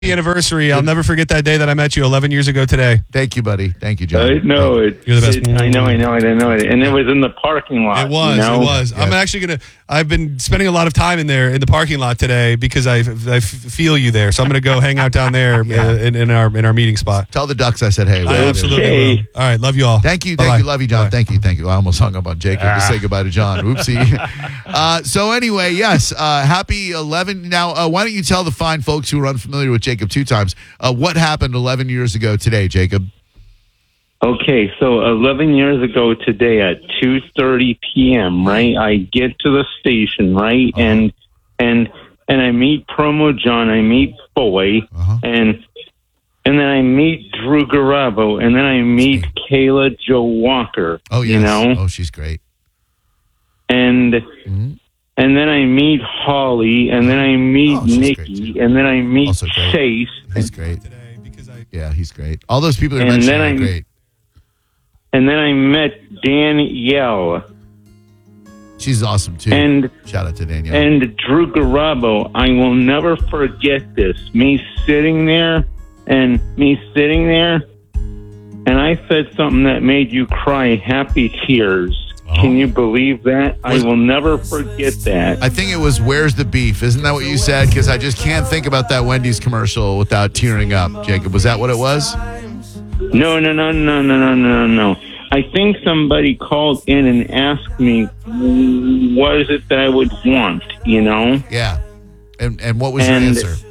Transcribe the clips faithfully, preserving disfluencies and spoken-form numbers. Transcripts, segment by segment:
Anniversary. I'll never forget that day that I met you eleven years ago today. Thank you, buddy. Thank you, John. I know it. You're the best. It, I know, I know, I know it. And it was in the parking lot. It was. You know? It was. Yeah. I'm actually gonna. I've been spending a lot of time in there in the parking lot today because I, I f- feel you there. So I'm gonna go hang out down there Yeah. uh, in, in our in our meeting spot. Tell the Ducks I said hey. I absolutely Okay. will. All right. Love you all. Thank you. Thank Bye-bye. you. Love you, John. Bye. Thank you. Thank you. I almost hung up on Jacob to say goodbye to John. Oopsie. uh, so anyway, yes. Uh, happy eleven. Now, uh, why don't you tell the fine folks who are unfamiliar with Jacob two times uh, what happened eleven years ago today, Jacob? Okay, so eleven years ago today at two thirty p.m., right, I get to the station, right, Uh-huh. and and and I meet Promo John, I meet Boy, Uh-huh. and and then I meet Drew Garabo, and then I meet Kayla Joe Walker, Oh, yes. you know, Oh, she's great. and Mhm. and then I meet Holly, and then I meet Oh, she's great, Nikki, too. and then I meet Also great. Chase, He's great. Today because I. Yeah, he's great. All those people you And mentioned then are I- great. and then I met Danielle. She's awesome, too. And Shout out to Danielle. And Drew Garabo, I will never forget this. Me sitting there and me sitting there, and I said something that made you cry happy tears. Can you believe that? I Was- will never forget that. I think it was Where's the Beef? Isn't that what you said? Because I just can't think about that Wendy's commercial without tearing up, Jacob. Was that what it was? No, no, no, no, no, no, no, no. I think somebody called in and asked me, what is it that I would want, you know? Yeah. And and what was And- your answer?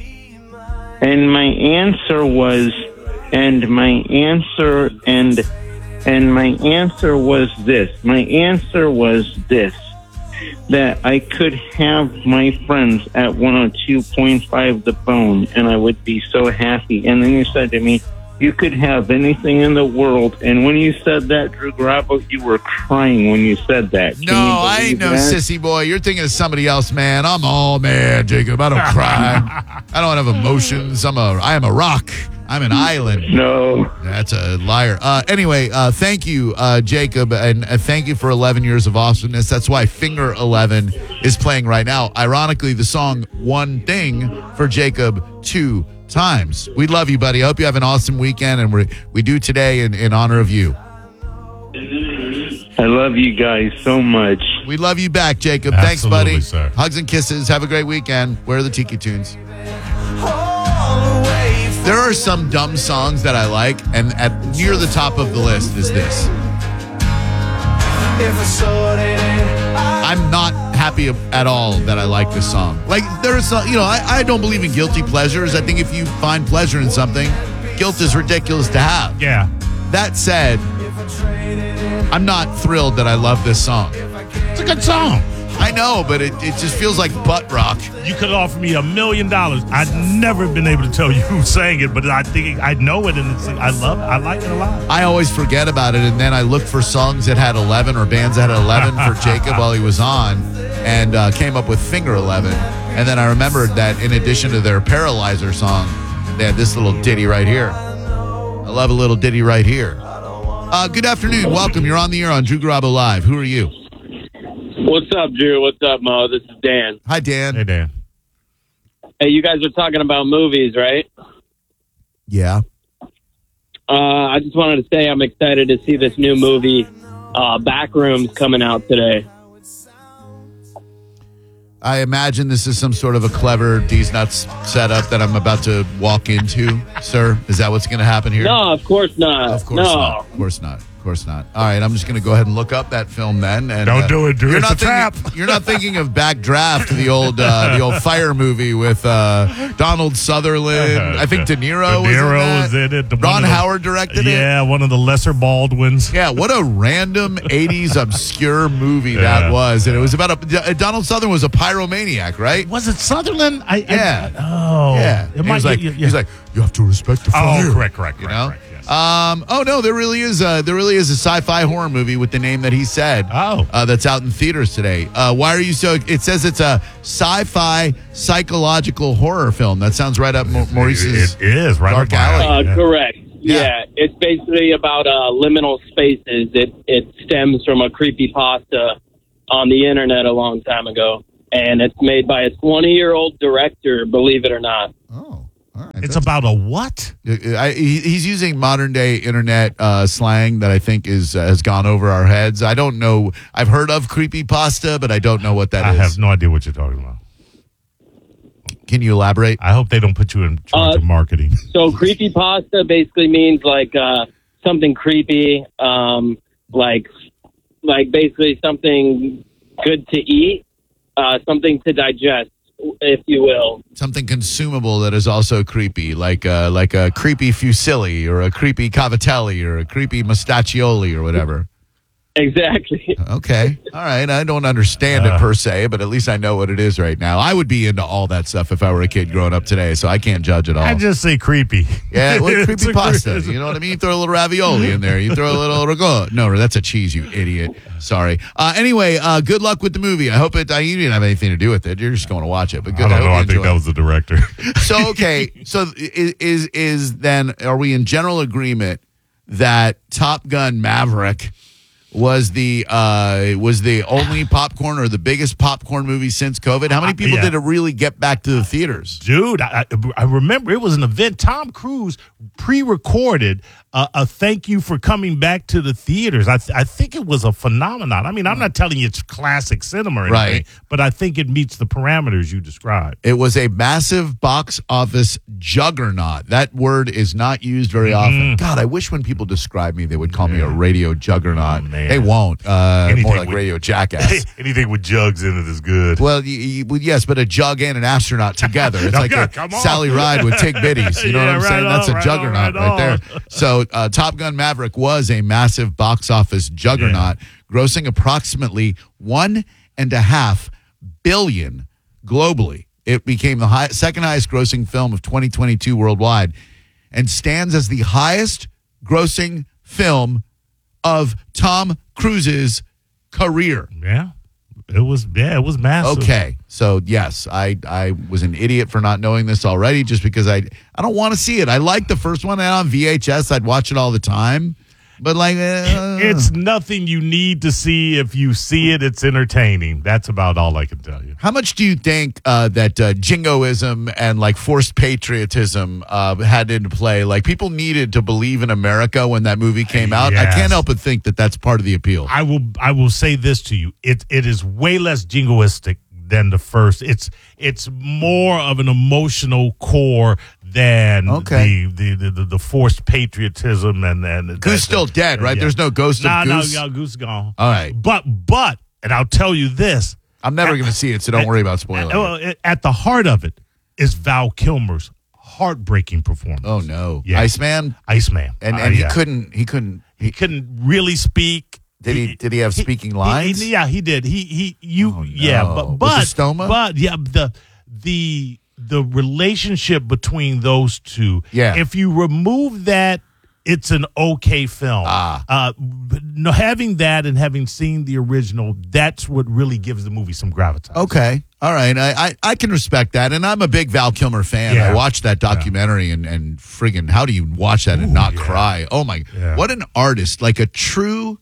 And my answer was, and my answer, and, and my answer was this. My answer was this, that I could have my friends at one oh two point five The Bone, and I would be so happy. And then you said to me, you could have anything in the world. And when you said that, Drew Garabo, you were crying when you said that. Can No, you I believe ain't no that? sissy boy. You're thinking of somebody else, man. I'm all man, Jacob. I don't cry. I don't have emotions. I'm a I am a rock. I'm an island. No. That's a liar. Uh, anyway, uh, thank you, uh, Jacob, and uh, thank you for eleven years of awesomeness. That's why Finger eleven is playing right now. Ironically, the song One Thing for Jacob two times. We love you, buddy. I hope you have an awesome weekend, and we we do today in, in honor of you. I love you guys so much. We love you back, Jacob. Absolutely, Thanks, buddy. sir. Hugs and kisses. Have a great weekend. Where are the Tiki Tunes? There are some dumb songs that I like, and at near the top of the list is this. I'm not happy at all that I like this song. Like, there's, you know, I, I don't believe in guilty pleasures. I think if you find pleasure in something, guilt is ridiculous to have. Yeah. That said, I'm not thrilled that I love this song. It's a good song. I know, but it, it just feels like butt rock. You could offer me a million dollars. I'd never been able to tell you who sang it, but I think I know it, and it's, I love it. I like it a lot. I always forget about it, and then I look for songs that had eleven or bands that had eleven for Jacob while he was on, and uh, came up with Finger eleven. And then I remembered that in addition to their Paralyzer song, they had this little ditty right here. I love a little ditty right here. Uh, good afternoon. Welcome. You're on the air on Drew Garabo Live. Who are you? What's up, Drew? What's up, Mo? This is Dan. Hi, Dan. Hey, Dan. Hey, you guys are talking about movies, right? Yeah. Uh, I just wanted to say I'm excited to see this new movie, uh, Backrooms, coming out today. I imagine this is some sort of a clever D's Nuts setup that I'm about to walk into, sir. Is that what's going to happen here? No, of course not. Of course no. not. Of course not. Of course not. All right, I'm just going to go ahead and look up that film then. And, Don't uh, do it, Drew. You're It's not a trap. thinking, You're not thinking of Backdraft, the old uh, the old fire movie with uh, Donald Sutherland. I think De Niro, De Niro was in, was in it. The- one Ron of the- Howard directed it. Yeah, one of the lesser Baldwins. Yeah, what a random eighties obscure movie that Yeah. was. And it was about a Donald Sutherland was a pyromaniac, right? Was it Sutherland? I, Yeah. I, oh. Yeah. It He might was like, yeah, yeah. he's like, you have to respect the fire. Oh, correct, correct, You correct, know? correct, yes. Um, oh no, there really is a there really is a sci-fi horror movie with the name that he said. Oh. uh, that's out in theaters today. Uh, why are you so? It says it's a sci-fi psychological horror film. That sounds right up Mo- Maurice's. It is, right Dark up my Alley. Uh, alley, yeah. Correct. Yeah. Yeah. It's basically about uh, liminal spaces. It it stems from a creepypasta on the internet a long time ago, and it's made by a twenty-year-old director. Believe it or not. Oh, All right, It's that's- about a what? I, he, he's using modern day internet uh, slang that I think is uh, has gone over our heads. I don't know. I've heard of creepypasta, but I don't know what that I is. have no idea what you're talking about. Can you elaborate? I hope they don't put you in charge Uh, of marketing. So creepypasta basically means like uh, something creepy, um, like like basically something good to eat, uh, something to digest, if you will. Something consumable that is also creepy, like uh, like a creepy fusilli or a creepy cavatelli or a creepy mustaccioli or whatever. Exactly. Okay. All right. I don't understand it per se, but at least I know what it is right now. I would be into all that stuff if I were a kid growing up today, so I can't judge at all. I just say creepy. Yeah, well, It's creepy a- pasta. You know what I mean? You throw a little ravioli in there. You throw a little ricotta. No, that's a cheese, you idiot. Sorry. Uh, anyway, uh, good luck with the movie. I hope it. Uh, you didn't have anything to do with it. You're just going to watch it. But good. I don't hope know. you I think enjoy that it. was the director. So okay. So is, is is then are we in general agreement that Top Gun Maverick was the uh, was the only popcorn or the biggest popcorn movie since COVID? How many people Yeah. did it really get back to the theaters? Dude, I, I I remember it was an event. Tom Cruise pre-recorded uh, a thank you for coming back to the theaters. I, th- I think it was a phenomenon. I mean, I'm not telling you it's classic cinema or anything, Right. but I think it meets the parameters you described. It was a massive box office juggernaut. That word is not used very Mm-hmm. often. God, I wish when people describe me, they would call me a radio juggernaut. Oh, man. They won't. Uh, Anything more like with- radio jackass. Anything with jugs in it is good. Well, y- y- well, yes, but a jug and an astronaut together. It's No, like God, a come on. Sally Ride with Tig Bitties. You know Yeah, what I'm right saying? That's on, a right juggernaut on, right, right there. So uh, Top Gun Maverick was a massive box office juggernaut, grossing approximately one and a half billion globally. It became the high, second highest grossing film of twenty twenty-two worldwide and stands as the highest grossing film of Tom Cruise's career. Yeah, it was. Yeah, it was massive. Okay, so yes, I I was an idiot for not knowing this already, just because I I don't want to see it. I like the first one, and on V H S, I'd watch it all the time. But like, uh, It's nothing you need to see. If you see it, it's entertaining. That's about all I can tell you. how much do you think uh, that uh, jingoism and like forced patriotism uh, had into play? Like, people needed to believe in America when that movie came out. I Yes. can't help but think that that's part of the appeal. I will. I will say this to you. It it is way less jingoistic than the first. It's it's more of an emotional core than Okay. the, the, the, the forced patriotism and and Goose still dead, right? yeah. There's no ghost Nah, of Goose. No, no, Goose is gone. All right. But but and I'll tell you this. I'm never going to see it, so don't worry about spoiling At, well, it. at- at the heart of it is Val Kilmer's heartbreaking performance. Oh no, Yeah. Iceman, Iceman, and Uh, and yeah. he couldn't he couldn't he couldn't really speak. Did he- did he have speaking he- lines? he- yeah, he did. He he you Oh, yeah, no. but With but the stoma? but yeah, the the the relationship between those two. Yeah. If you remove that, it's an okay film. Ah. Uh, but no, having that and having seen the original, that's what really gives the movie some gravitas. Okay. All right. I, I, I can respect that. And I'm a big Val Kilmer fan. Yeah. I watched that documentary and, and friggin' how do you watch that and Ooh, not yeah. cry? Oh my, Yeah. what an artist. Like a true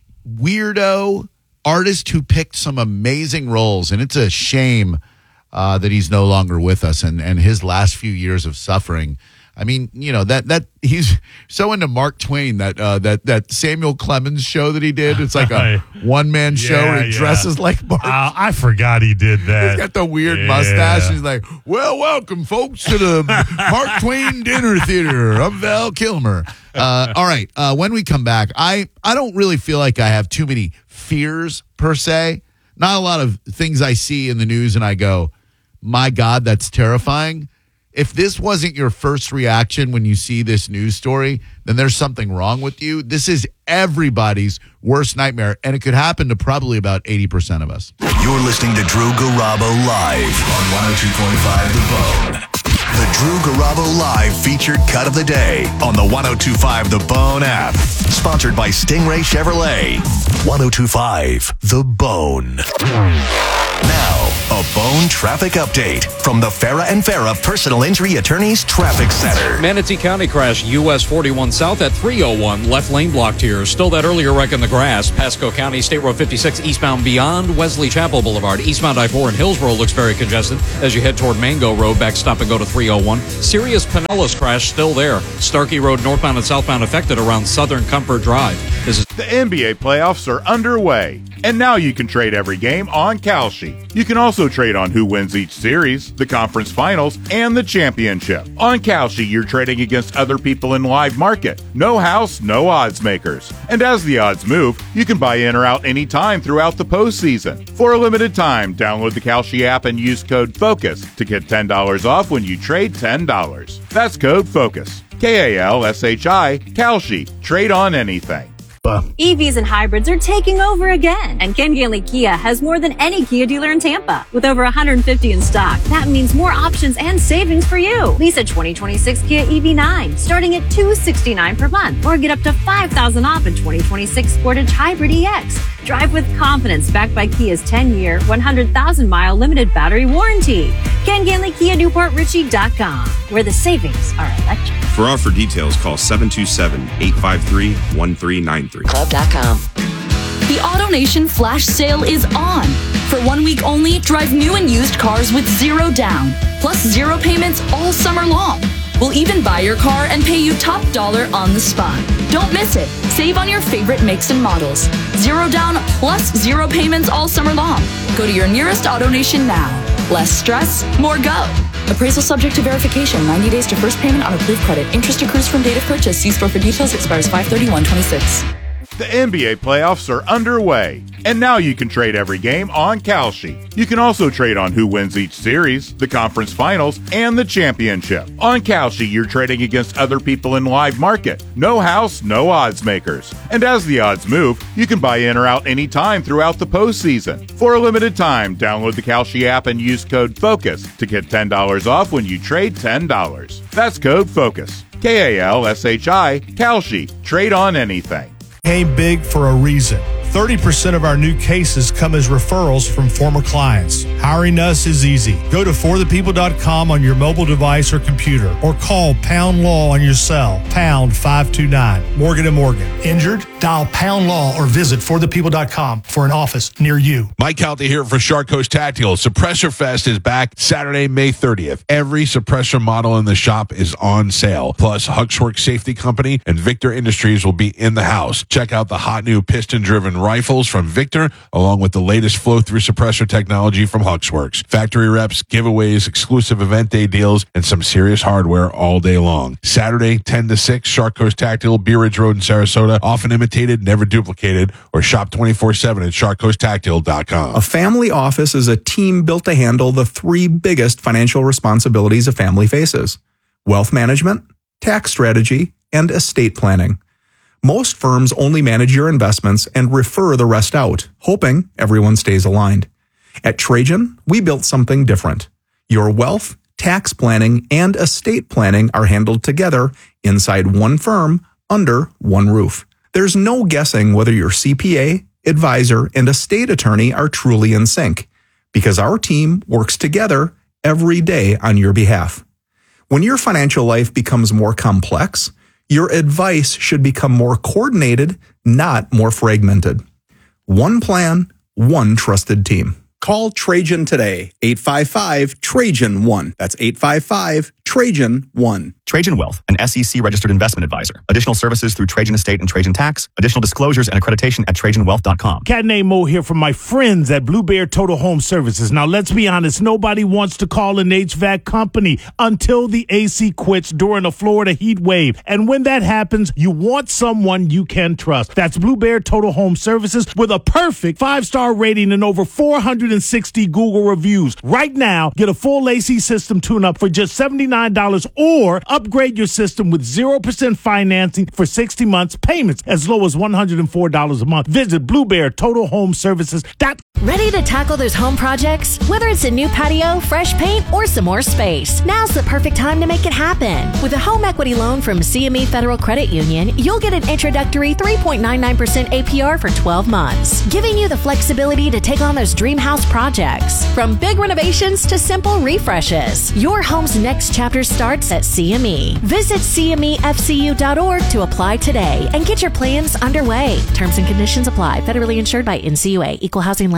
weirdo artist who picked some amazing roles. And it's a shame uh, that he's no longer with us and, and his last few years of suffering. I mean, you know, that that he's so into Mark Twain, that uh, that that Samuel Clemens show that he did. It's like a one man show where he Yeah, yeah. dresses like Mark. Uh, I forgot he did that. He's got the weird Yeah. mustache. He's like, well, welcome, folks, to the Mark Twain Dinner Theater. I'm Val Kilmer. Uh, all right. Uh, when we come back, I, I don't really feel like I have too many fears, per se. Not a lot of things I see in the news and I go, my God, that's terrifying. If this wasn't your first reaction when you see this news story, then there's something wrong with you. This is everybody's worst nightmare, and it could happen to probably about eighty percent of us. You're listening to Drew Garabo live on one oh two point five The Bone. The Drew Garabo Live featured cut of the day on the one oh two point five The Bone app. Sponsored by Stingray Chevrolet. one oh two point five The Bone. Now, a Bone traffic update from the Farah and Farah Personal Injury Attorneys Traffic Center. Manatee County crash U S forty-one south at three oh one. Left lane blocked here. Still that earlier wreck in the grass. Pasco County State Road fifty-six eastbound beyond Wesley Chapel Boulevard. Eastbound I four in Hillsborough looks very congested as you head toward Mango Road. Back stop and go to three three oh one. Serious Pinellas crash still there. Starkey Road northbound and southbound affected around Southern Comfort Drive. This is The N B A playoffs are underway, and now you can trade every game on Kalshi. You can also trade on who wins each series, the conference finals, and the championship. On Kalshi, you're trading against other people in live market. No house, no odds makers. And as the odds move, you can buy in or out anytime throughout the postseason. For a limited time, download the Kalshi app and use code FOCUS to get ten dollars off when you trade ten dollars. That's code FOCUS. K A L S H I, Kalshi. Trade on anything. E Vs and hybrids are taking over again, and Ken Ganley Kia has more than any Kia dealer in Tampa, with over one hundred fifty in stock. That means more options and savings for you. Lease a twenty twenty-six Kia E V nine, starting at two hundred sixty-nine dollars per month, or get up to five thousand dollars off a twenty twenty-six Sportage Hybrid E X. Drive with confidence, backed by Kia's ten-year, one hundred thousand mile limited battery warranty. Ken Ganley Kia Newport Richie dot com, where the savings are electric. For offer details, call seven two seven, eight five three, one three nine three. Club dot com. The AutoNation flash sale is on. For one week only, drive new and used cars with zero down, plus zero payments all summer long. We'll even buy your car and pay you top dollar on the spot. Don't miss it. Save on your favorite makes and models. Zero down plus zero payments all summer long. Go to your nearest AutoNation now. Less stress, more go. Appraisal subject to verification. ninety days to first payment on approved credit. Interest accrues from date of purchase. See store for details. Expires five thirty-one twenty-six. The N B A playoffs are underway, and now you can trade every game on Kalshi. You can also trade on who wins each series, the conference finals, and the championship. On Kalshi, you're trading against other people in live market. No house, no odds makers. And as the odds move, you can buy in or out anytime throughout the postseason. For a limited time, download the Kalshi app and use code FOCUS to get ten dollars off when you trade ten dollars. That's code FOCUS. K A L S H I, Kalshi. Trade on anything. Came big for a reason. thirty percent of our new cases come as referrals from former clients. Hiring us is easy. Go to for the people dot com on your mobile device or computer, or call Pound Law on your cell, pound five two nine. Morgan and Morgan. Injured? Dial Pound Law or visit for the people dot com for an office near you. Mike Calta here for Shark Coast Tactical. Suppressor Fest is back Saturday, May thirtieth. Every suppressor model in the shop is on sale. Plus, Huxworks Safety Company and Victor Industries will be in the house. Check out the hot new piston-driven rifles from Victor, along with the latest flow-through suppressor technology from Huxworks. Factory reps, giveaways, exclusive event day deals, and some serious hardware all day long. Saturday, ten to six, Shark Coast Tactical, Bee Ridge Road in Sarasota. Often imitated, never duplicated. Or shop twenty-four seven at shark coast tactical dot com. A family office is a team built to handle the three biggest financial responsibilities a family faces: wealth management, tax strategy, and estate planning. Most firms only manage your investments and refer the rest out, hoping everyone stays aligned. At Trajan, we built something different. Your wealth, tax planning, and estate planning are handled together inside one firm under one roof. There's no guessing whether your C P A, advisor, and estate attorney are truly in sync, because our team works together every day on your behalf. When your financial life becomes more complex, your advice should become more coordinated, not more fragmented. One plan, one trusted team. Call Trajan today, eight five five, Trajan one. That's eight five five, Trajan one. Trajan Wealth, an S E C-registered investment advisor. Additional services through Trajan Estate and Trajan Tax. Additional disclosures and accreditation at trajan wealth dot com. Cat named Mo here from my friends at Blue Bear Total Home Services. Now, let's be honest. Nobody wants to call an H V A C company until the A C quits during a Florida heat wave. And when that happens, you want someone you can trust. That's Blue Bear Total Home Services with a perfect five-star rating and over four hundred sixty Google reviews. Right now, get a full A C system tune-up for just seventy-nine dollars or upgrade your system with zero percent financing for sixty months, payments as low as one hundred four dollars a month. Visit Blue Bear Total Home Services. Ready to tackle those home projects? Whether it's a new patio, fresh paint, or some more space, now's the perfect time to make it happen. With a home equity loan from C M E Federal Credit Union, you'll get an introductory three point nine nine percent A P R for twelve months, giving you the flexibility to take on those dream house projects. From big renovations to simple refreshes, your home's next chapter starts at C M E. Visit C M E F C U dot org to apply today and get your plans underway. Terms and conditions apply. Federally insured by N C U A. Equal housing lender.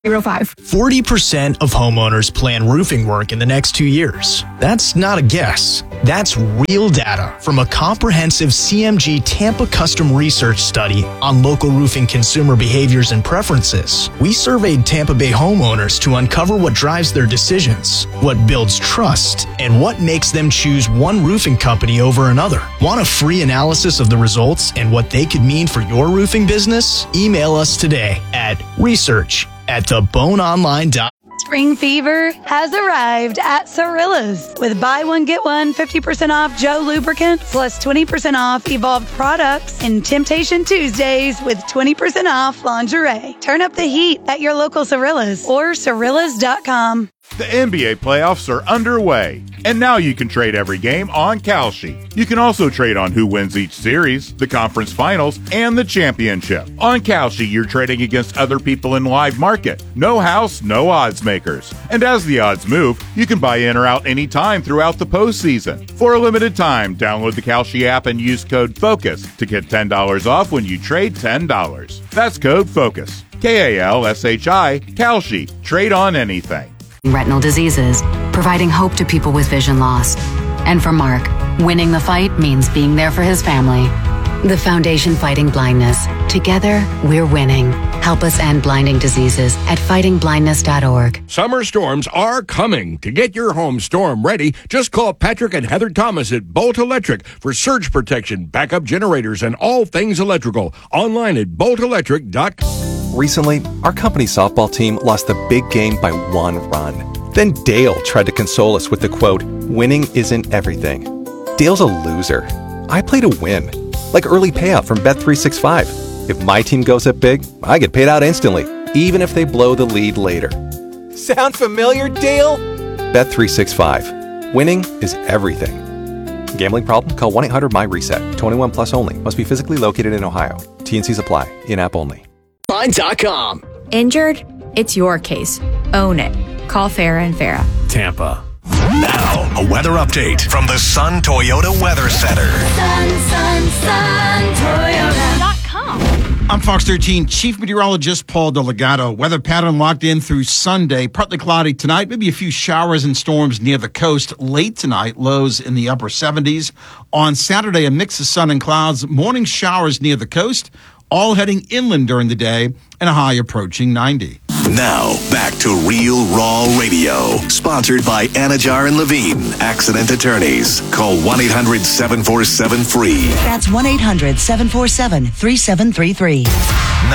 zero five. forty percent of homeowners plan roofing work in the next two years. That's not a guess. That's real data from a comprehensive C M G Tampa custom research study on local roofing consumer behaviors and preferences. We surveyed Tampa Bay homeowners to uncover what drives their decisions, what builds trust, and what makes them choose one roofing company over another. Want a free analysis of the results and what they could mean for your roofing business? Email us today at research at the bone online dot com. Spring fever has arrived at Cirilla's with buy one, get one fifty percent off Joe lubricant plus twenty percent off Evolved products and Temptation Tuesdays with twenty percent off lingerie. Turn up the heat at your local Cirilla's or Cirillas dot com. The N B A playoffs are underway, and now you can trade every game on Kalshi. You can also trade on who wins each series, the conference finals, and the championship. On Kalshi, you're trading against other people in live market. No house, no odds makers. And as the odds move, you can buy in or out anytime throughout the postseason. For a limited time, download the Kalshi app and use code FOCUS to get ten dollars off when you trade ten dollars. That's code FOCUS. K A L S H I, Kalshi. Trade on anything. Retinal diseases, providing hope to people with vision loss. And for Mark, winning the fight means being there for his family. The Foundation Fighting Blindness. Together, we're winning. Help us end blinding diseases at fighting blindness dot org. Summer storms are coming. To get your home storm ready, just call Patrick and Heather Thomas at Bolt Electric for surge protection, backup generators, and all things electrical. Online at bolt electric dot com. Recently, our company softball team lost the big game by one run. Then Dale tried to console us with the quote, "Winning isn't everything." Dale's a loser. I play to win. Like early payout from Bet three sixty-five. If my team goes up big, I get paid out instantly, even if they blow the lead later. Sound familiar, Dale? Bet three sixty-five. Winning is everything. Gambling problem? Call one eight hundred M Y reset. twenty-one plus only. Must be physically located in Ohio. T and Cs apply. In-app only. Line dot com. Injured? It's your case. Own it. Call Farah and Farah. Tampa. Now, a weather update from the Sun Toyota Weather Center. Sun, sun, sun, Toyota dot com. I'm Fox thirteen Chief Meteorologist Paul Delegato. Weather pattern locked in through Sunday. Partly cloudy tonight, maybe a few showers and storms near the coast. Late tonight, lows in the upper seventies. On Saturday, a mix of sun and clouds. Morning showers near the coast. All heading inland during the day and a high approaching ninety. Now, back to Real Raw Radio. Sponsored by Anajar and Levine, Accident Attorneys. Call one eight hundred seven four seven free. That's one eight hundred seven four seven three seven three three.